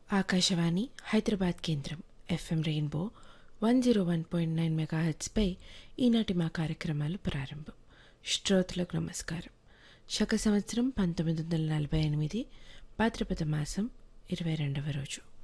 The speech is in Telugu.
ఆకాశవాణి హైదరాబాద్ కేంద్రం ఎఫ్ఎం రెయిన్బో 101.9 మెగాహెర్ట్జ్పై ఈనాటి మా కార్యక్రమాలు ప్రారంభం. శ్రోతలకు నమస్కారం. శక సంవత్సరం 1948 భాద్రపద మాసం 22వ రోజు.